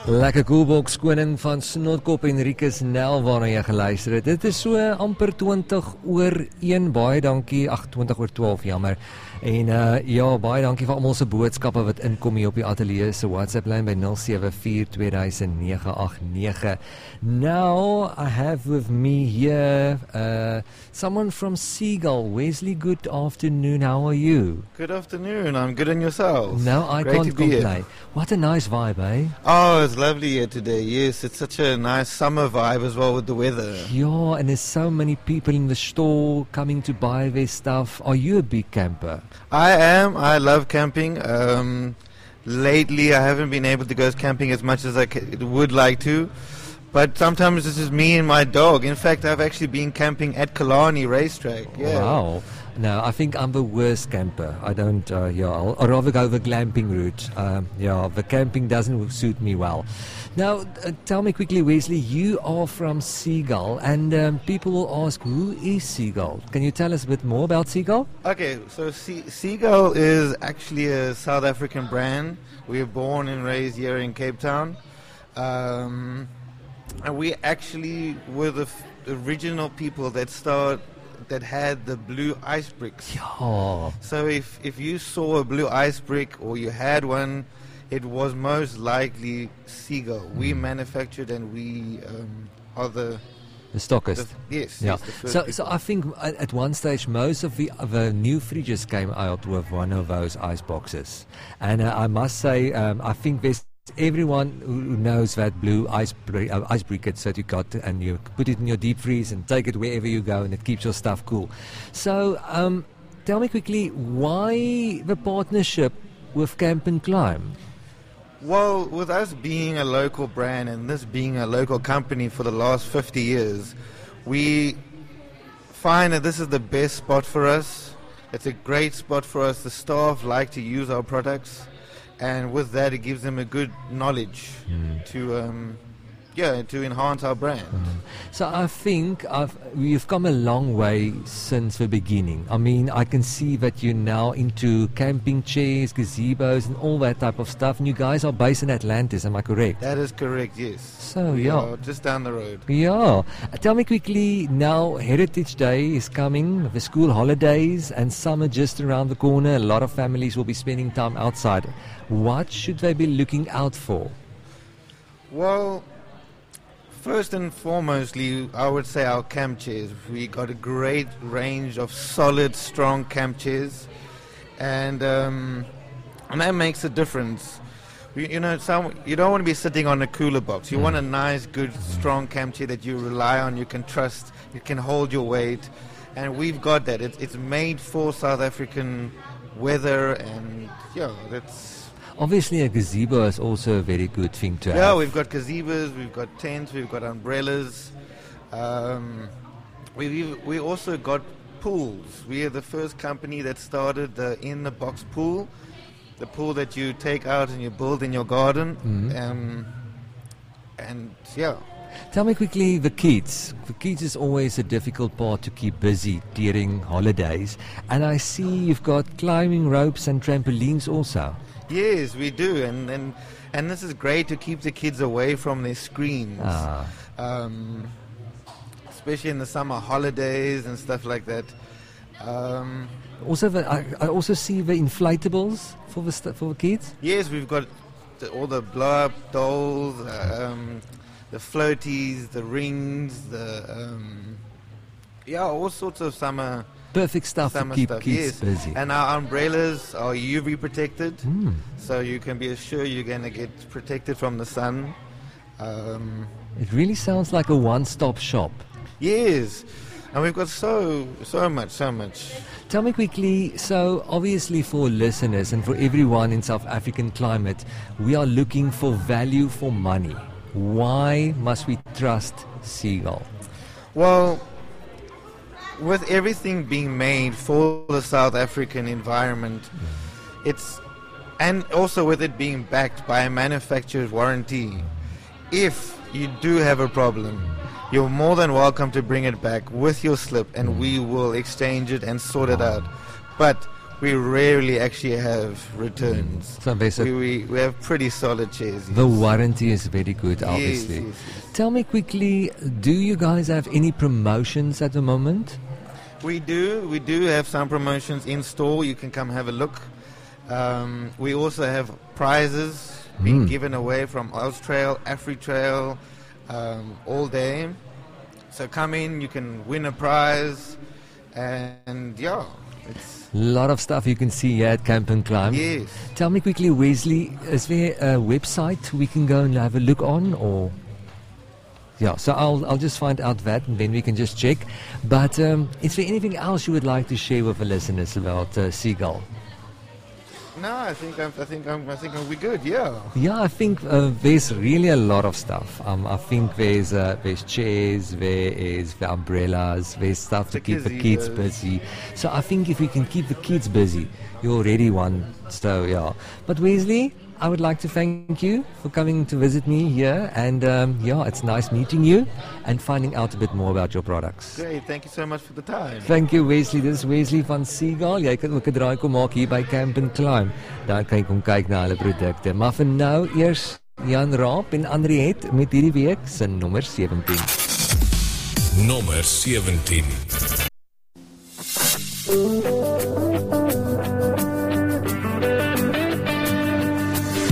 Lekker Coolbox koning van Snotkop en Rikus Nel waarna jy geluister het. Dit is so amper 20:01, baie dankie, 20:12 jammer. En ja, baie dankie vir almal se boodskappe wat inkom hier op die ateljee se WhatsApp lyn by 07420989. Now I have with me here someone from Seagull. Wesley, good afternoon. How are you? Good afternoon. I'm good, and yourselves? No, I Great can't to be here. complain. What a nice vibe, eh? Oh, it's lovely here today. Yes, it's such a nice summer vibe as well with the weather. Yeah, and there's so many people in the store coming to buy their stuff. Are you a big camper? I am. I love camping. Lately, I haven't been able to go camping as much as I would like to. But sometimes it's just me and my dog. In fact, I've actually been camping at Killarney Racetrack. Yeah. Wow. No, I think I'm the worst camper. I don't, I'd rather go the glamping route. The camping doesn't suit me well. Now, tell me quickly, Wesley, you are from Seagull, and people will ask, who is Seagull? Can you tell us a bit more about Seagull? Okay, so Seagull is actually a South African brand. We were born and raised here in Cape Town. And we actually were the original people that had the blue ice bricks. Yeah. So if you saw a blue ice brick or you had one, it was most likely Seagull. We manufactured and we are the stockist. Yes. Yeah. Yes, so I think at one stage most of the new fridges came out with one of those ice boxes, and I must say I think there's everyone who knows that blue ice briquette that you got, and you put it in your deep freeze and take it wherever you go, and it keeps your stuff cool. So tell me quickly, why the partnership with Camp and Climb? Well, with us being a local brand and this being a local company for the last 50 years, we find that this is the best spot for us. It's a great spot for us. The staff like to use our products, and with that it gives them a good knowledge to enhance our brand. So I think we've come a long way since the beginning. I mean, I can see that you're now into camping chairs, gazebos and all that type of stuff, and you guys are based in Atlantis, am I correct? That is correct, yes. So We yeah, are just down the road. yeah. Tell me quickly, now Heritage Day is coming, the school holidays, and summer just around the corner. A lot of families will be spending time outside. What should they be looking out for? Well, first and foremostly, I would say our camp chairs. We got a great range of solid, strong camp chairs, and that makes a difference. You don't want to be sitting on a cooler box. You want a nice, good, strong camp chair that you rely on, you can trust, it can hold your weight, and we've got that. It's made for South African weather, and that's. Obviously, a gazebo is also a very good thing to have. Yeah, we've got gazebos, we've got tents, we've got umbrellas. We also got pools. We are the first company that started the in-the-box pool, the pool that you take out and you build in your garden. Tell me quickly, the kids. The kids is always a difficult part to keep busy during holidays. And I see you've got climbing ropes and trampolines also. Yes, we do, and this is great to keep the kids away from their screens, especially in the summer holidays and stuff like that. Also, I also see the inflatables for the kids. Yes, we've got all the blow-up dolls, the floaties, the rings, all sorts of summer. Perfect stuff to keep kids busy. And our umbrellas are UV protected, so you can be assured you're going to get protected from the sun. It really sounds like a one-stop shop. Yes, and we've got so much. Tell me quickly, so obviously for listeners and for everyone in South African climate, we are looking for value for money. Why must we trust Seagull? Well, with everything being made for the South African environment, and also with it being backed by a manufacturer's warranty, if you do have a problem, you're more than welcome to bring it back with your slip, and we will exchange it and sort it out. But we rarely actually have returns. So basically, we have pretty solid chairs. The warranty is very good, obviously. Yes. Tell me quickly, do you guys have any promotions at the moment? We do have some promotions in store. You can come have a look. We also have prizes being given away from Austrail, AfriTrail, all day. So come in, you can win a prize, and yeah, it's A lot of stuff you can see here at Camp and Climb. yes. Tell me quickly, Wesley, is there a website we can go and have a look on, or? Yeah, so I'll just find out that, and then we can just check. But is there anything else you would like to share with the listeners about Seagull? No, I think we'll be good. Yeah. Yeah, I think there's really a lot of stuff. I think there's chairs, there is the umbrellas, there's stuff to keep the kids busy. So I think if we can keep the kids busy, you're already one. So yeah. But Wesley, I would like to thank you for coming to visit me here, and yeah, it's nice meeting you and finding out a bit more about your products. Great. Thank you so much for the time. Thank you, Wesley. Dit is Wesley van Seagull. Jy kan ook 'n draai kom maak hier by Camp and Climb. Daar kan jy kom kyk na hulle produkte. Maar vir nou eers Jan Raap en Andriet met hierdie week se nommer 17. Nommer 17.